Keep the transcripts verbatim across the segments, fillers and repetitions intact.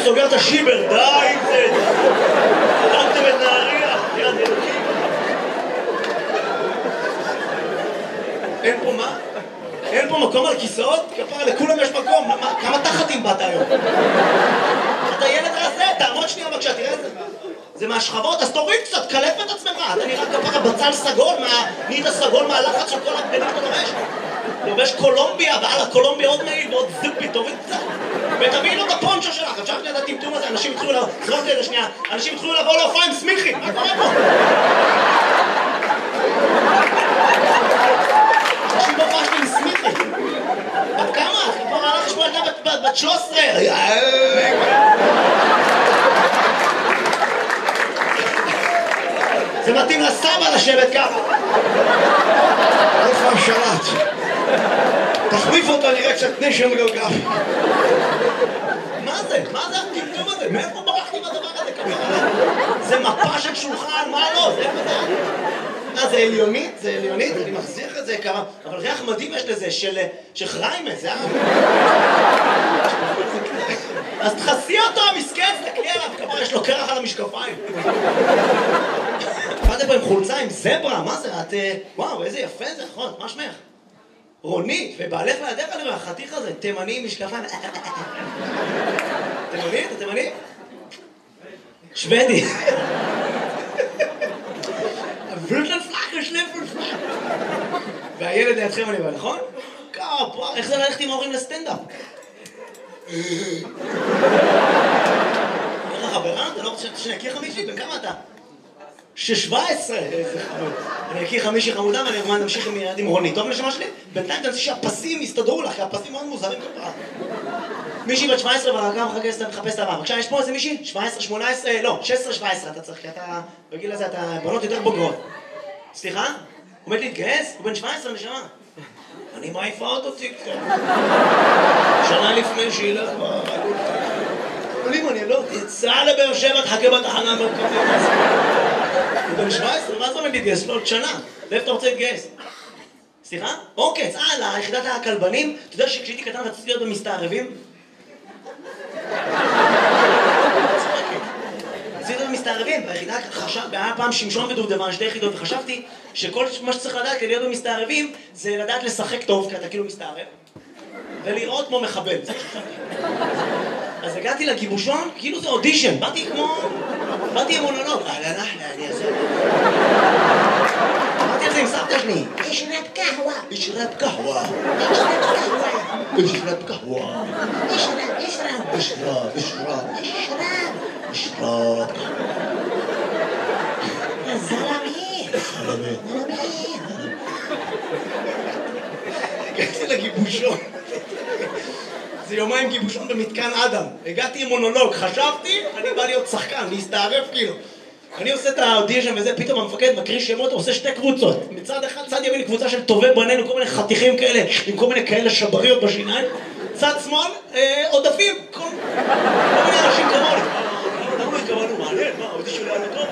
סוגר את השיבר, די עם זה. הרגתם את נהריה, יד אלוקים. אין פה מה? אין פה מקום על כיסאות? כפרה, לכולם יש מקום. מה, כמה תחתים באת היום? אתה ילד רזה, תעמוד שנייה בבקשה, תראה את זה. זה מהשכבות, אז תוריד קצת, קלף את עצמך. אתה נראה כפרה בצל סגול, מה... נהיית סגול מהלחץ של כל הבגדים אתה לובש. לובש קולומביה, ועלה קולומביה עוד מעיל ועוד זיפי, תוריד קצת. ותביאי לו את הפונצ'ו שלך. עכשיו שנייה את הטמטום הזה, אנשים התחילו לבוא... זרוק לזה שנייה. אנשים התחילו לבוא להופעה עם סמיכי. מה קורה פה? אנשים בהופעה שלי עם סמיכי. בת כמה? כבר הלך לשמוע ילדה בת שלוש עשרה. זה מתאים לסבא לשבת ככה. איפה השלט? תחליף אותו, נראה קצת נשם גלגל. מה זה? מה זה הטמטום הזה? מאיפה ברחתי מהדבר הזה? זה מפה של שולחן, מה לא? זה איפה זה? זה עליונית? זה עליונית? אני מחזיר את זה כמה... אבל ריח מדהים יש לזה של חריימה, זה היה... אז תחסי אותו המסכן, תקלי עליו, כמה יש לו קרח על המשקפיים. באתם פה עם חולצה, עם זברה, מה זה? את... וואו, איזה יפה זה, נכון, מה שמך? רונית, ובעלך לידך אני רואה, החתיך הזה, תימני עם משקפיים. תימני? אתה תימני? שוודי. והילד לידכם אני רואה, נכון? כפה, איך זה ללכת עם ההורים לסטנדאפ? איך החברה? אתה לא רוצה שנכיר חמישי? בן כמה אתה? שש-שבע עשרה! איזה חמוד. אני אכיר חמישי חמודה ואני אומר נמשיך עם רונית. טוב לשמה שלי? בינתיים תנסי שהפסים יסתדרו לך, כי הפסים מאוד מוזרים כפרה. מישהי בת שבע עשרה והרגע מחפש את הבא. בבקשה, יש פה איזה מישהי? שבע עשרה, שמונה עשרה, לא, שש עשרה שבע עשרה אתה צריך, כי אתה בגיל הזה, אתה בנות יותר בוגרות. סליחה? עומד להתגייס? הוא בן שבע עשרה נשמה. אני מעיפה אותו טיקטוק. שנה לפני שהיא לך עולים אני לא, תצא לבאר שבע, תחכה בתחנה מרכזית. הוא בן שבע עשרה, מה זה עומד להתגייס? לא עוד שנה. ואיפה אתה רוצה להתגייס? סליחה? אוקיי, צאה ליחידת הכלבנים. אתה יודע שכשהייתי קטן רציתי להיות במסתערבים? רציתי להיות במסתערבים. ביחידה חשב, היה פעם שמשון ודובדבן, שתי יחידות, וחשבתי שכל מה שצריך לדעת כדי להיות במסתערבים זה לדעת לשחק טוב, כי אתה כאילו מסתערב, ולראות כמו מחבל. אז הגעתי לגיבושון, כאילו זה אודישן, באתי כמו... באתי עם מונולוג. אהלן, אהלן, אני אעשה... באתי על זה עם סבתא שלי. אשרב קהווה. אשרב קהווה. אשרב קהווה. אשרב, אשרב. אשרב, אשרב. אשרב. אשרב. זלמי. זלמי. הגעתי לגיבושון. זה יומיים גיבושון במתקן אדם. הגעתי עם מונולוג, חשבתי, אני בא להיות שחקן, להסתערף כאילו. אני עושה את האודישן וזה, פתאום המפקד מקריא שמות, עושה שתי קבוצות. מצד אחד, צד ימין קבוצה של טובי בנינו, כל מיני חתיכים כאלה, עם כל מיני כאלה שבריות בשיניים. צד שמאל, עודפים, כל מיני אנשים כמוני. למה לא התכוונו? מעניין, מה, האודישן לא היה טוב?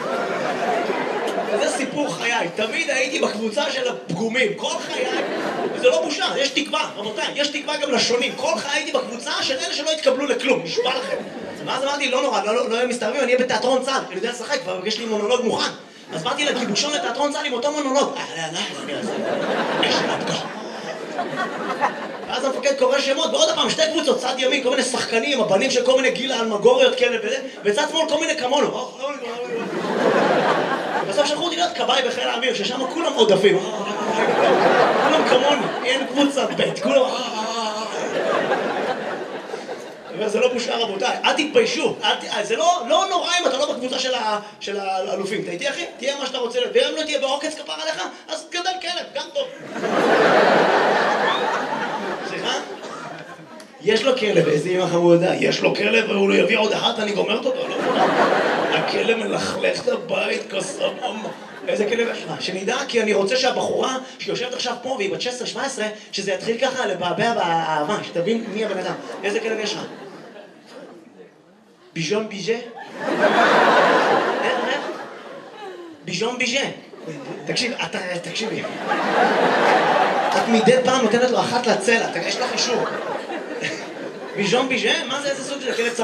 וזה סיפור חיי, תמיד הייתי בקבוצה של הפגומים, כל חיי, וזה לא בושה, יש תקווה, רבותיי, יש תקווה גם לשונים, כל חיי הייתי בקבוצה של אלה שלא התקבלו לכלום, נשבע לכם. ואז אמרתי, לא נורא, לא יהיה מסתערבים, אני אהיה בתיאטרון צה"ל, אני יודע לשחק, כבר יש לי מונולוג מוכן. אז באתי לגיבושון לתיאטרון צה"ל עם אותו מונולוג. ואז המפקד קורא שמות, ועוד הפעם, שתי קבוצות, צד ימין, כל מיני שחקנים, הבנים של כל מיני גילה אלמגוריות כאלה וזה, וצד שמאל כל מיני כמונו. בסוף שלחו אותי להיות כבאי בחיל האוויר, ששם כולם עודפים. כולם כמוני, אין קבוצת בית, כולם... וזה לא בושה רבותיי, אל תתביישו, זה לא נורא אם אתה לא בקבוצה של האלופים. אתה איתי אחי? תהיה מה שאתה רוצה להיות, ואם לא תהיה בעוקץ כפר עליך, אז גדל כלב, גם טוב. סליחה? יש לו כלב, איזה אמא חמודה, יש לו כלב והוא לא יביא עוד אחת, אני גומרת אותו, לא? הכלב מלכלך את הבית כסבום. איזה כלב יש לך? שנדע, כי אני רוצה שהבחורה שיושבת עכשיו פה והיא בת שש עשרה שבע עשרה, שזה יתחיל ככה לבעבע באהבה, שתבין מי הבן אדם. איזה כלב יש לך? ביז'ון ביז'ה? איך, איך? ביז'ון ביז'ה. תקשיב, אתה, תקשיבי. את מדי פעם נותנת לו אחת לצלע, יש לך אישור. ביז'ון ביז'ה? מה זה איזה סוג של כלב צר?